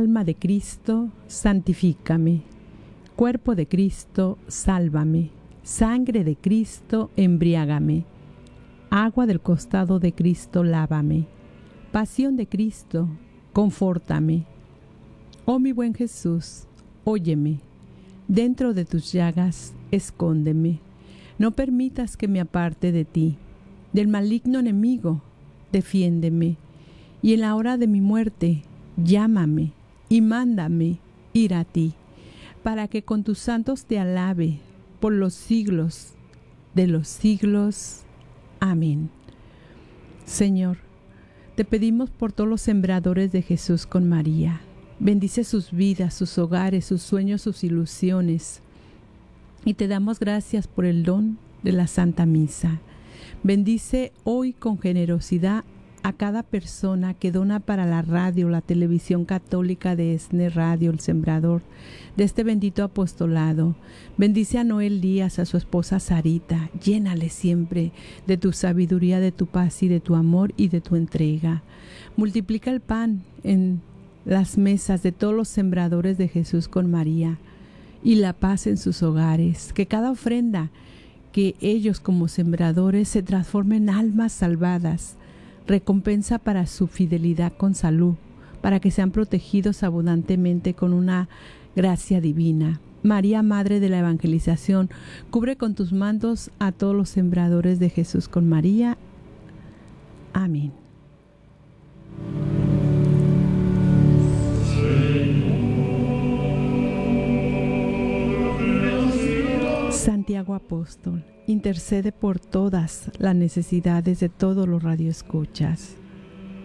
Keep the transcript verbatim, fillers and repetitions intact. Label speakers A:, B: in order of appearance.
A: Alma de Cristo, santifícame. Cuerpo de Cristo, sálvame. Sangre de Cristo, embriágame. Agua del costado de Cristo, lávame. Pasión de Cristo, confórtame. Oh mi buen Jesús, óyeme. Dentro de tus llagas, escóndeme. No permitas que me aparte de ti. Del maligno enemigo, defiéndeme. Y en la hora de mi muerte, llámame y mándame ir a ti, para que con tus santos te alabe por los siglos de los siglos. Amén. Señor, te pedimos por todos los sembradores de Jesús con María. Bendice sus vidas, sus hogares, sus sueños, sus ilusiones. Y te damos gracias por el don de la Santa Misa. Bendice hoy con generosidad a cada persona que dona para la radio, la televisión católica de ESNE Radio, El Sembrador, de este bendito apostolado. Bendice a Noel Díaz, a su esposa Sarita. Llénale siempre de tu sabiduría, de tu paz y de tu amor y de tu entrega. Multiplica el pan en las mesas de todos los sembradores de Jesús con María y la paz en sus hogares. Que cada ofrenda, que ellos como sembradores se transformen en almas salvadas, recompensa para su fidelidad con salud, para que sean protegidos abundantemente con una gracia divina. María, Madre de la Evangelización, cubre con tus mantos a todos los sembradores de Jesús con María. Amén. Santiago Apóstol, intercede por todas las necesidades de todos los radioescuchas.